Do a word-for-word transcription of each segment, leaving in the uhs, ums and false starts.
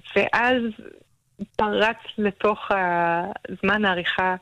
ואז פרץ לתוך הזמן העריכה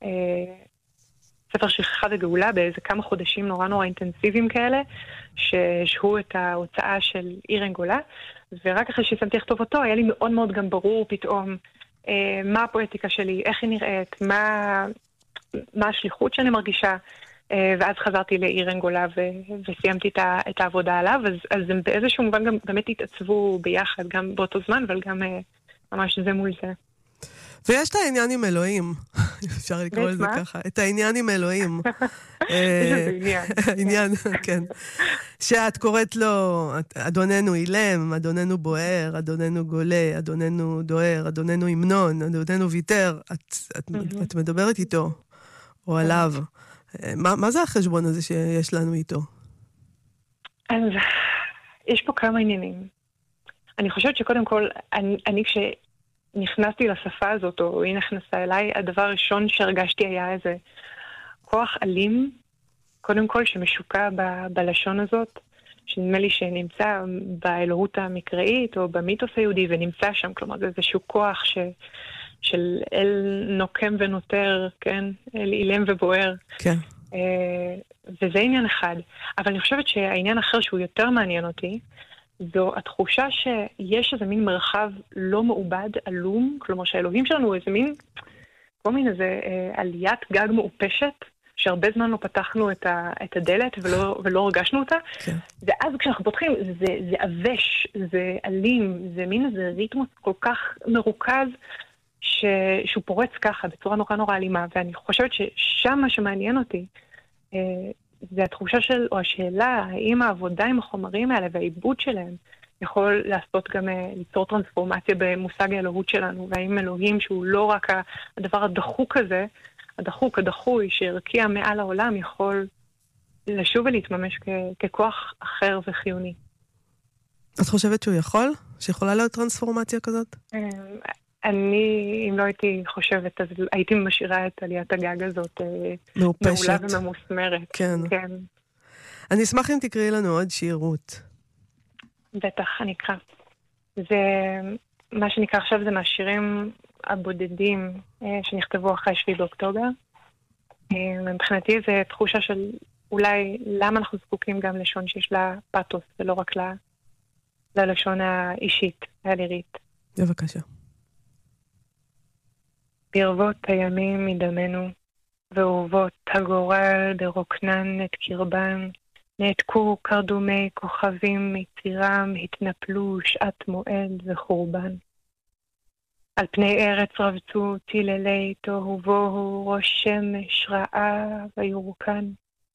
ספר שכחה וגאולה באיזה כמה חודשים נורא נורא אינטנסיביים כאלה, ששהו את ההוצאה של עיר אין גולה, ורק אחרי ששמתי לכתוב אותו, היה לי מאוד מאוד גם ברור פתאום אה, מה הפואטיקה שלי, איך היא נראית, מה, מה השליחות שאני מרגישה, אה, ואז חזרתי לעיר אין גולה ו- וסיימתי את, ה- את העבודה עליו, אז, אז הם באיזשהו מובן גם באמת התעצבו ביחד, גם באותו זמן, אבל גם אה, ממש זה מול זה. ויש את העניין עם אלוהים, אפשר לקרוא לזה ככה, את העניין עם אלוהים. יש איזה עניין. העניין, כן. שאת קוראת לו, אדוננו אילם, אדוננו בוער, אדוננו גולה, אדוננו דוהר, אדוננו המנון, אדוננו ויתר. את מדברת איתו, או עליו. מה זה החשבון הזה שיש לנו איתו? אז יש פה כמה עניינים. אני חושבת שקודם כל, אני כש... נכנסתי לשפה הזאת, או היא נכנסה אליי, הדבר הראשון שהרגשתי היה איזה כוח אלים, קודם כל שמשוקע ב- בלשון הזאת, שנדמה לי שנמצא באלוהות המקראית, או במיתוס היהודי, ונמצא שם, כלומר, זה איזשהו כוח ש, של אל נוקם ונותר, כן? אל אילם ובוער. כן. אה, וזה עניין אחד. אבל אני חושבת שהעניין אחר שהוא יותר מעניין אותי, זו התחושה שיש איזה מין מרחב לא מעובד, עלום, כלומר שהאלוהים שלנו הוא איזה מין, כל מין איזה אה, עליית גג מעופשת, שהרבה זמן לא פתחנו את, ה, את הדלת ולא, ולא הרגשנו אותה, כן. ואז כשאנחנו פותחים, זה, זה אבש, זה אלים, זה מין איזה ריתמוס כל כך מרוכז, ש, שהוא פורץ ככה בצורה נורא נורא אלימה, ואני חושבת ששם מה שמעניין אותי, אה, זה התחושה של, או השאלה, האם העבודה עם החומרים האלה והעיבוד שלהם יכול לעשות גם ליצור טרנספורמציה במושג האלוהות שלנו, והאם אלוהים שהוא לא רק הדבר הדחוק הזה, הדחוק, הדחוי, שהרקיע מעל העולם, יכול לשוב ולהתממש כ- ככוח אחר וחיוני. את חושבת שהוא יכול? שיכולה להיות טרנספורמציה כזאת? אני, אם לא הייתי חושבת, אז הייתי משאירה את עליית הגג הזאת מאופשת. מעולה וממוסמרת. כן. כן. אני אשמח אם תקראי לנו עוד שירות. בטח, אני אקרא. זה, מה שנקרא עכשיו זה מהשירים הבודדים שנכתבו אחרי שביעי באוקטובר. מבחינתי זה תחושה של אולי למה אנחנו זקוקים גם לשון שיש לה פאטוס, ולא רק ל, ללשון האישית, הלירית. בבקשה. ברבות הימים מדמנו, ואהובות הגורל ברוקנן את קרבן, נעתקו קרדומי כוכבים מצירם, התנפלו שעת מועד וחורבן. על פני ארץ רבצו תיללי תוהו ובוהו, ראש שמש רעה ויורקן.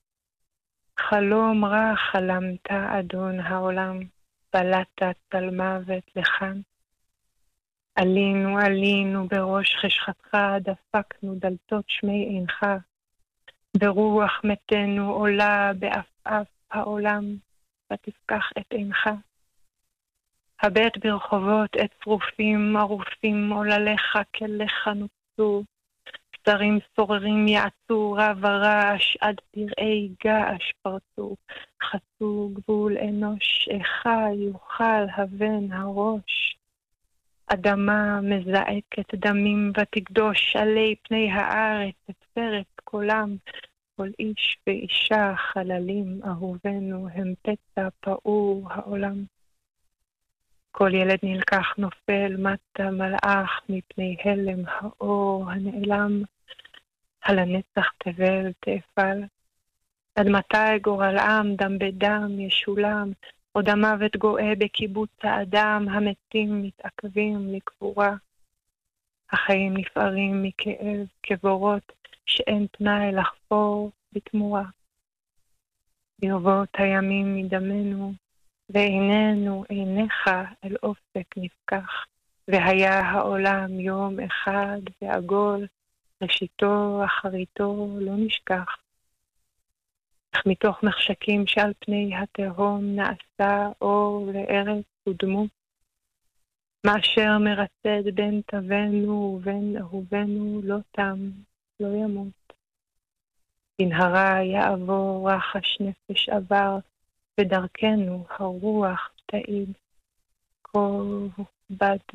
חלום רע חלמת אדון העולם, בלטת על מוות לכאן. עלינו, עלינו בראש חשכתך, דפקנו דלתות שמי עינך. ברוח מתנו עולה באפאף העולם, ותפקח את עינך. הבט ברחובות את צרופים ערופים, עולליך כליך נוצו. קצרים סוררים יעצו, רב הרעש, עד פראי געש פרצו. חצו גבול אנוש, איכה יוכל הבן הראש. אדמה מזעקת דמים ותקדוש עלי פני הארץ את פרץ קולם. כל איש ואישה חללים אהובנו הם פצע פעור העולם. כל ילד נלקח נופל מטה מלאך מפני הלם האור הנעלם. על הנצח תבל תאפל. עד מתי גורל עם דם בדם ישולם. עוד המוות גואה בקיבוץ האדם, המתים מתעכבים לקבורה. החיים נפערים מכאב כבורות שאין פנאי לחפור בתמורה. ברבות הימים מדמנו, ועינינו עיניך אל אופק נפקח, והיה העולם יום אחד ועגול, ראשיתו אחריתו לא נשכח. אך מתוך מחשקים שעל פני התהום נעשה אור לארץ ודמות, מאשר מרצד בין תבנו ובין אהובנו לא תם, לא ימות. בנהרה יעבור רחש נפש עבר, בדרכנו הרוח תעיד, כל בד